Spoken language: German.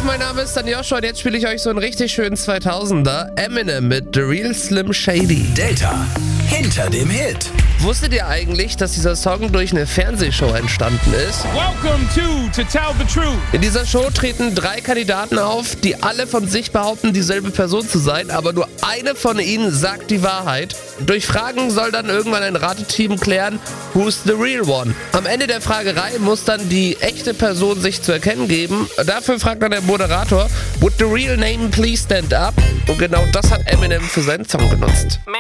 mein Name ist dann Joshua und jetzt spiele ich euch so einen richtig schönen 2000er. Eminem mit The Real Slim Shady. Delta hinter dem Hit. Wusstet ihr eigentlich, dass dieser Song durch eine Fernsehshow entstanden ist? Welcome to Tell the Truth. In dieser Show treten 3 Kandidaten auf, die alle von sich behaupten, dieselbe Person zu sein, aber nur eine von ihnen sagt die Wahrheit. Durch Fragen soll dann irgendwann ein Rateteam klären, who's the real one. Am Ende der Fragerei muss dann die echte Person sich zu erkennen geben. Dafür fragt dann der Moderator, would the real name please stand up? Und genau das hat Eminem für seinen Song genutzt.